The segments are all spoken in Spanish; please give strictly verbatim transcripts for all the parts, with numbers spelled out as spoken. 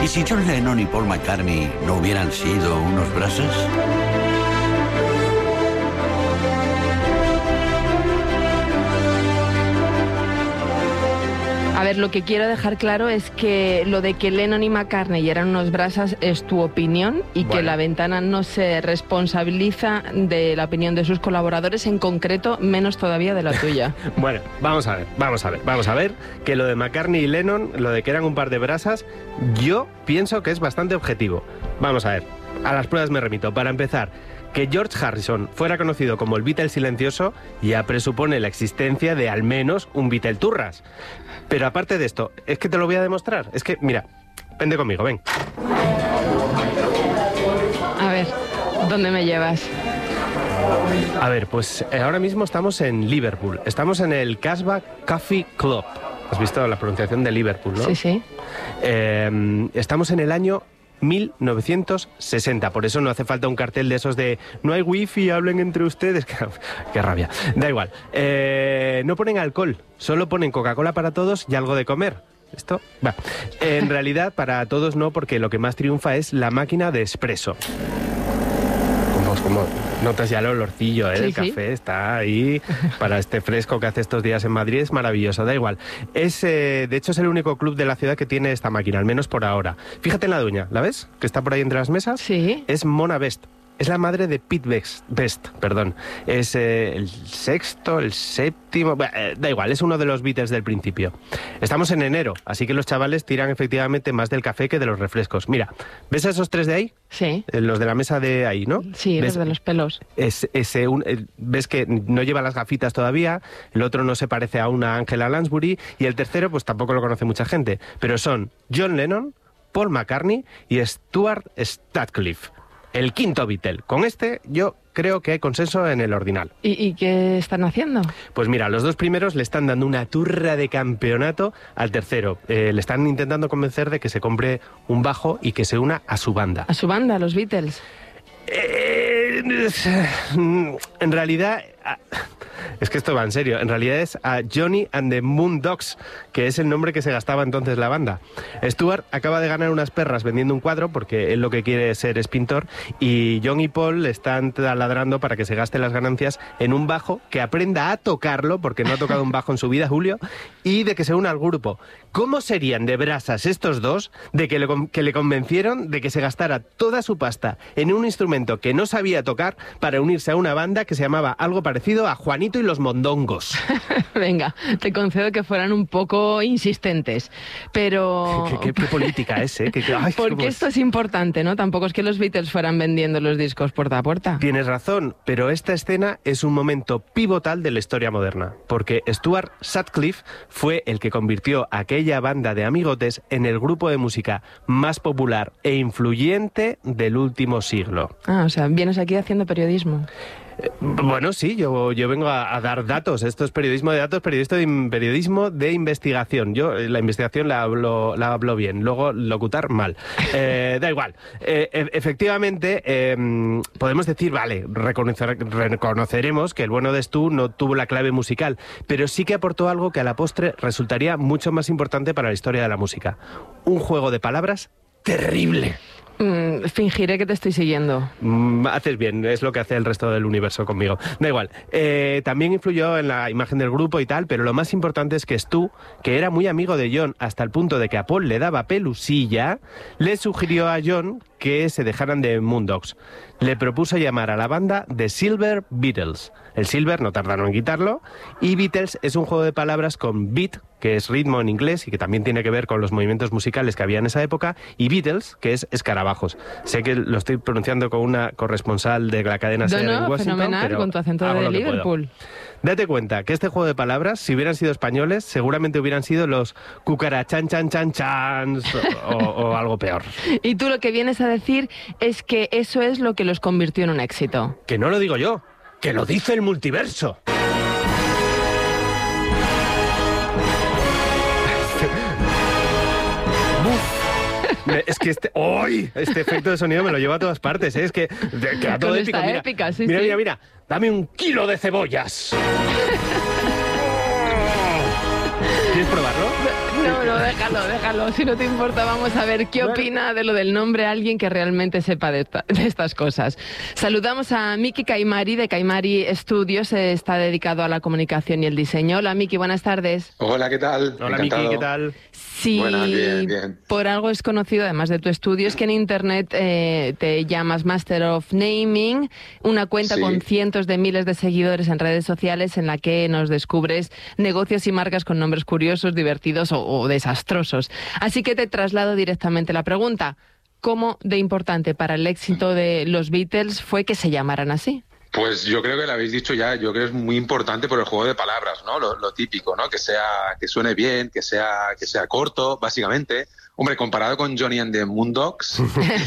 ¿Y si John Lennon y Paul McCartney no hubieran sido unos brasas? A ver, lo que quiero dejar claro es que lo de que Lennon y McCartney eran unos brasas es tu opinión y bueno, que La Ventana no se responsabiliza de la opinión de sus colaboradores, en concreto, menos todavía de la tuya. Bueno, vamos a ver, vamos a ver, vamos a ver que lo de McCartney y Lennon, lo de que eran un par de brasas, yo pienso que es bastante objetivo. Vamos a ver, a las pruebas me remito. Para empezar, que George Harrison fuera conocido como el Beatle silencioso ya presupone la existencia de al menos un Beatle turras. Pero aparte de esto, es que te lo voy a demostrar. Es que, mira, vente conmigo, ven. A ver, ¿dónde me llevas? A ver, pues ahora mismo estamos en Liverpool. Estamos en el Casbah Coffee Club. ¿Has visto la pronunciación de Liverpool, no? Sí, sí. Eh, estamos en el año mil novecientos sesenta, por eso no hace falta un cartel de esos de no hay wifi, hablen entre ustedes. Qué rabia. Da igual. Eh, no ponen alcohol, solo ponen Coca-Cola para todos y algo de comer. Esto, va. En realidad, para todos no, porque lo que más triunfa es la máquina de espresso. Como, como notas ya el olorcillo, ¿eh? Sí, el café sí. Está ahí para este fresco que hace estos días en Madrid, es maravilloso, da igual. Es, eh, de hecho, es el único club de la ciudad que tiene esta máquina, al menos por ahora. Fíjate en la dueña, ¿la ves? Que está por ahí entre las mesas. Sí. Es Mona Best. Es la madre de Pete Best, Best perdón. Es eh, el sexto, el séptimo... Bueno, eh, da igual, es uno de los Beatles del principio. Estamos en enero, así que los chavales tiran efectivamente más del café que de los refrescos. Mira, ¿ves a esos tres de ahí? Sí. Eh, los de la mesa de ahí, ¿no? Sí, ¿ves? Los de los pelos. Es, ese, un, eh, ¿ves que no lleva las gafitas todavía? El otro no se parece a una Angela Lansbury. Y el tercero, pues tampoco lo conoce mucha gente. Pero son John Lennon, Paul McCartney y Stuart Sutcliffe. El quinto Beatle. Con este yo creo que hay consenso en el ordinal. ¿Y, ¿Y qué están haciendo? Pues mira, los dos primeros le están dando una turra de campeonato al tercero. Eh, le están intentando convencer de que se compre un bajo y que se una a su banda. ¿A su banda, los Beatles? Eh, en realidad... Es que esto va en serio. En realidad es a Johnny and the Moondogs, que es el nombre que se gastaba entonces la banda. Stuart acaba de ganar unas perras vendiendo un cuadro, porque él lo que quiere ser es pintor, y John y Paul le están taladrando para que se gaste las ganancias en un bajo, que aprenda a tocarlo, porque no ha tocado un bajo en su vida, Julio, y de que se una al grupo. ¿Cómo serían de brasas estos dos de que le, que le convencieron de que se gastara toda su pasta en un instrumento que no sabía tocar para unirse a una banda que se llamaba algo parecido a Juanito y los Mondongos? Venga, te concedo que fueran un poco insistentes, pero... ¿Qué, qué, qué política es, eh? ¿Qué, qué... Ay, Porque esto es importante, ¿no? Tampoco es que los Beatles fueran vendiendo los discos puerta a puerta. Tienes razón, pero esta escena es un momento pivotal de la historia moderna, porque Stuart Sutcliffe fue el que convirtió aquella banda de amigotes en el grupo de música más popular e influyente del último siglo. Ah, o sea, vienes aquí haciendo periodismo. Eh, bueno, sí, yo, yo vengo a, a dar datos. Esto es periodismo de datos, periodismo de, periodismo de investigación. Yo eh, la investigación la hablo, la hablo bien, luego locutar mal. Eh, da igual. Eh, e efectivamente, eh, podemos decir, vale, reconocer, reconoceremos que el bueno de Stu no tuvo la clave musical, pero sí que aportó algo que a la postre resultaría mucho más importante para la historia de la música. Un juego de palabras terrible. Mm, fingiré que te estoy siguiendo. Mm, haces bien, es lo que hace el resto del universo conmigo. Da igual. Eh, también influyó en la imagen del grupo y tal, pero lo más importante es que Stu, que era muy amigo de John hasta el punto de que a Paul le daba pelusilla, le sugirió a John que se dejaran de Moondogs. Le propuso llamar a la banda The Silver Beatles. El Silver no tardaron en quitarlo, y Beatles es un juego de palabras con beat, que es ritmo en inglés y que también tiene que ver con los movimientos musicales que había en esa época, y Beatles, que es escarabajos. Sé que lo estoy pronunciando con una corresponsal de la cadena SER en Washington, fenomenal, pero con tu acento de Liverpool. Date cuenta que este juego de palabras, si hubieran sido españoles, seguramente hubieran sido los cucarachan chan chan chans o, o algo peor. Y tú lo que vienes a decir es que eso es lo que los convirtió en un éxito. Que no lo digo yo, que lo dice el multiverso. Es que este, ¡ay! Este efecto de sonido me lo lleva a todas partes, ¿eh? Es que queda todo épico. Mira, épica, sí, mira, sí. mira, mira, dame un kilo de cebollas. ¿Quieres probarlo? No, no, déjalo, déjalo. Si no te importa, vamos a ver qué opina de lo del nombre alguien que realmente sepa de, esta, de estas cosas. Saludamos a Miki Caimari de Caimari Studios. Está dedicado a la comunicación y el diseño. Hola, Miki, buenas tardes. Hola, ¿qué tal? Hola, Encantado. Miki, ¿qué tal? Sí, Buenas, bien, bien. Por algo es conocido, además de tu estudio, es que en Internet eh, te llamas Master of Naming, una cuenta Sí. con cientos de miles de seguidores en redes sociales en la que nos descubres negocios y marcas con nombres curiosos, divertidos o, o desastrosos. Así que te traslado directamente la pregunta. ¿Cómo de importante para el éxito de los Beatles fue que se llamaran así? Pues yo creo que lo habéis dicho ya, yo creo que es muy importante por el juego de palabras, ¿no? Lo, lo típico, ¿no? Que sea, que suene bien, que sea, que sea corto, básicamente. Hombre, comparado con Johnny and the Moondogs,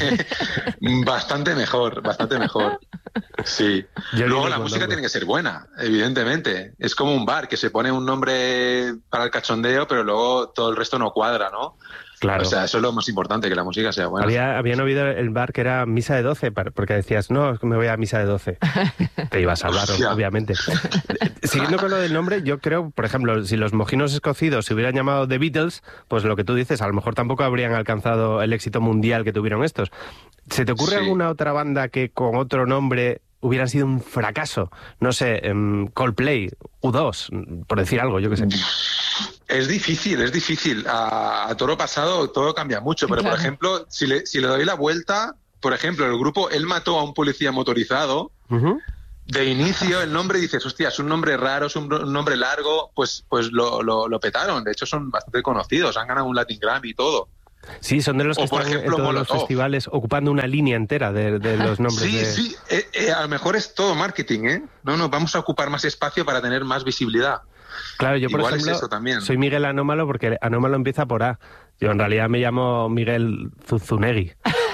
bastante mejor, bastante mejor. Sí. Yo Luego digo la con música nombre. tiene que ser buena, evidentemente. Es como un bar que se pone un nombre para el cachondeo, pero luego todo el resto no cuadra, ¿no? Claro. O sea, eso es lo más importante, que la música sea buena. Había, habían oído el bar que era misa de doce, par- porque decías, no, es que me voy a misa de doce. Te ibas a hablar, Hostia. obviamente. Siguiendo con lo del nombre, yo creo, por ejemplo, si los mojinos escocidos se hubieran llamado The Beatles, pues lo que tú dices, a lo mejor tampoco habrían alcanzado el éxito mundial que tuvieron estos. ¿Se te ocurre Sí. alguna otra banda que con otro nombre hubiera sido un fracaso? No sé, em, Coldplay, U dos, por decir algo, yo qué sé. Es difícil, es difícil. A, a toro pasado todo cambia mucho, pero Claro. por ejemplo, si le, si le doy la vuelta, por ejemplo, el grupo Él mató a un policía motorizado, Ujú. de inicio el nombre dices, hostia, es un nombre raro, es un, un nombre largo, pues, pues lo, lo, lo petaron. De hecho, son bastante conocidos, han ganado un Latin Grammy y todo. Sí, son de los que O, por están ejemplo, en todos los Molotov. festivales ocupando una línea entera de, de los nombres. Sí, de... sí, eh, eh, a lo mejor es todo marketing, ¿eh? No, no, vamos a ocupar más espacio para tener más visibilidad. Claro, yo por Igual es ejemplo eso también. soy Miguel Anómalo porque Anómalo empieza por A. Yo en realidad me llamo Miguel Zuzunegui.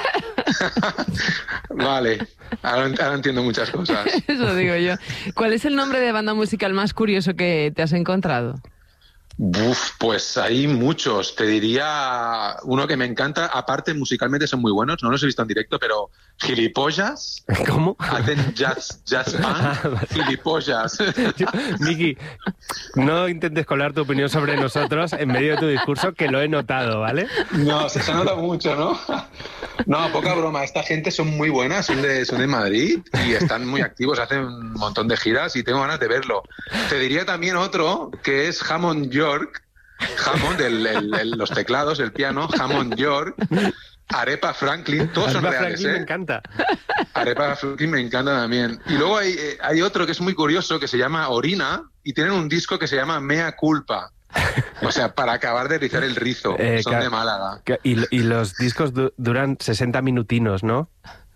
Vale, ahora, ahora entiendo muchas cosas. Eso digo yo. ¿Cuál es el nombre de banda musical más curioso que te has encontrado? Uf, pues hay muchos. Te diría uno que me encanta. Aparte, musicalmente son muy buenos. No los he visto en directo, pero Gilipollas. ¿Cómo? Hacen jazz, jazz band. Gilipollas. Yo- Miki, no intentes colar tu opinión sobre nosotros en medio de tu discurso, que lo he notado, ¿vale? No, se nota mucho, ¿no? No, poca broma. Esta gente son muy buenas, son de, son de Madrid y están muy activos, hacen un montón de giras y tengo ganas de verlo. Te diría también otro, que es Hammond York. Hammond, el, el- el- los teclados, el piano, Hammond York. Arepa Franklin, todos son Arepa reales, Franklin ¿eh? me encanta. Arepa Franklin me encanta también. Y luego hay, eh, hay otro que es muy curioso, que se llama Orina, y tienen un disco que se llama Mea Culpa. O sea, para acabar de rizar el rizo. Eh, Son ca- de Málaga. Que- Y, y los discos du- duran sesenta minutinos, ¿no?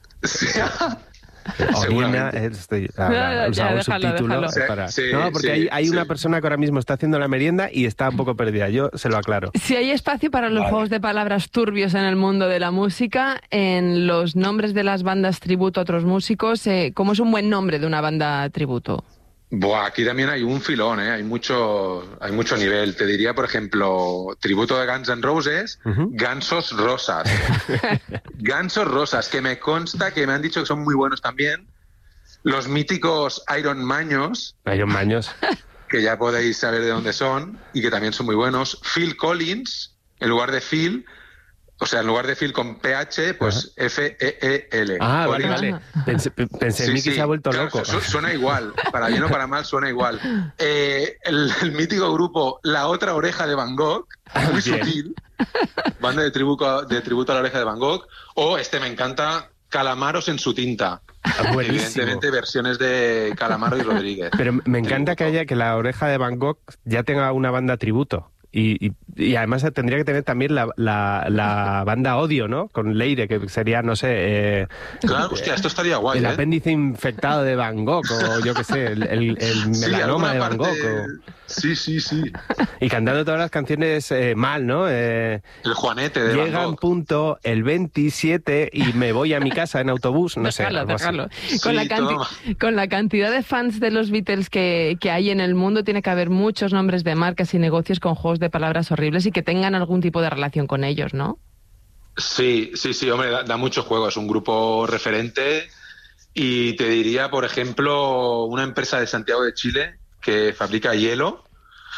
Orina, Seguramente. estoy, Ya, ah, ya, usaba un déjalo, subtítulo déjalo. para... Sí, no, porque sí, hay, hay sí. una persona que ahora mismo está haciendo la merienda y está un poco perdida, yo se lo aclaro. Si hay espacio para los Vale. juegos de palabras turbios en el mundo de la música, en los nombres de las bandas tributo a otros músicos, eh, ¿cómo es un buen nombre de una banda tributo? Buah, aquí también hay un filón, ¿eh? Hay mucho, hay mucho nivel. Te diría, por ejemplo, tributo de Guns N' Roses, Ujú. Gansos Rosas. Gansos Rosas, que me consta que me han dicho que son muy buenos también. Los míticos Iron Maños, Iron Maños. que ya podéis saber de dónde son, y que también son muy buenos. Phil Collins, en lugar de Phil, o sea, en lugar de Phil con P H, pues F E E L. Ah, vale, Collins. vale. Pensé, pe- pensé en Sí, mí que sí, se ha vuelto claro, loco. su- Suena igual, para bien o para mal suena igual. Eh, el, el mítico grupo La Otra Oreja de Van Gogh, muy Bien. sutil, banda de tributo, de tributo a la oreja de Van Gogh, o este me encanta, Calamaros en su tinta. Ah, buenísimo. Evidentemente versiones de Calamaro y Rodríguez. Pero me encanta que Tributo. haya que la oreja de Van Gogh ya tenga una banda tributo. Y, y, y además tendría que tener también la, la, la banda Odio, ¿no? Con Leire, que sería, no sé, eh, Claro, hostia, esto estaría guay, el ¿eh? apéndice infectado de Van Gogh, o yo qué sé, el, el, el Sí, melanoma alguna de Van parte- Gogh. o- Sí, sí, sí. Y cantando todas las canciones eh, mal, ¿no? Eh, El Juanete de Van llega en Gogh. punto el veintisiete y me voy a mi casa en autobús, no sé. Déjalo, algo así. déjalo. Sí, Con, la canti- todo con la cantidad de fans de los Beatles que, que hay en el mundo, tiene que haber muchos nombres de marcas y negocios con juegos de palabras horribles y que tengan algún tipo de relación con ellos, ¿no? Sí, sí, sí, hombre, da, da mucho juego, es un grupo referente y te diría, por ejemplo, una empresa de Santiago de Chile que fabrica hielo,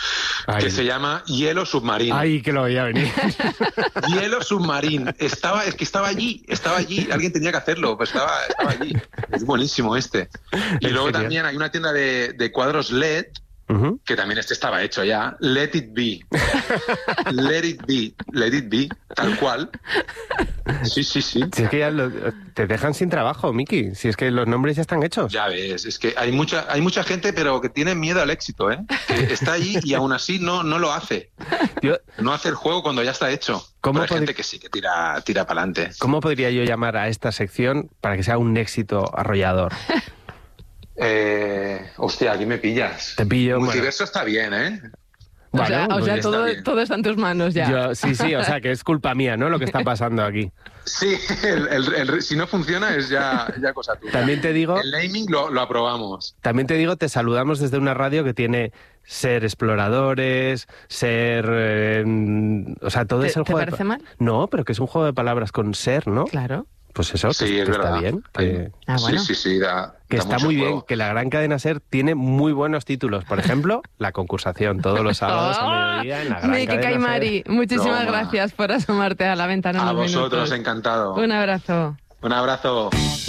Ay. que se llama Hielo Submarino. Ay, que lo veía venir. Hielo Submarino. Estaba, es que estaba allí, estaba allí. Alguien tenía que hacerlo, pues estaba, estaba allí. Es buenísimo este. Y Es luego genial. también hay una tienda de, de cuadros L E D, Uh-huh. que también este estaba hecho ya. Let it be. Let it be. Let it be. Tal cual. Sí, sí, sí. Si es que ya lo- te dejan sin trabajo, Miki. Si es que los nombres ya están hechos. Ya ves, es que hay mucha, hay mucha gente, pero que tiene miedo al éxito, ¿eh? Que está allí y aún así no, no lo hace. Yo- No hace el juego cuando ya está hecho. ¿Cómo Pero hay podri- gente que sí, que tira, tira para adelante. ¿Cómo podría yo llamar a esta sección para que sea un éxito arrollador? Eh, hostia, aquí me pillas. Te pillo, Multiverso está bien, ¿eh? O sea, Bueno, o pues sea ya todo, está bien. todo está en tus manos ya. Yo, sí, sí, o sea, que es culpa mía, ¿no? Lo que está pasando aquí. Sí, el- el- el- si no funciona es ya, ya cosa tuya. También te digo, El naming lo, lo aprobamos. también te digo, te saludamos desde una radio que tiene ser exploradores, ser, eh, o sea, todo ¿Te- es el te juego. de parece pa- mal? No, pero que es un juego de palabras con ser, ¿no? Claro. Pues eso, Sí, que, es que está verdad. bien, que, Ah, bueno. Sí, sí, sí, da, que da está mucho muy bien, juego. que la gran cadena Ser tiene muy buenos títulos. Por ejemplo, La Concursación, todos los sábados a mediodía en la gran Miki cadena Ser. Caimari, muchísimas Toma. gracias por asomarte a la ventana A unos vosotros, minutos. encantado. Un abrazo. Un abrazo.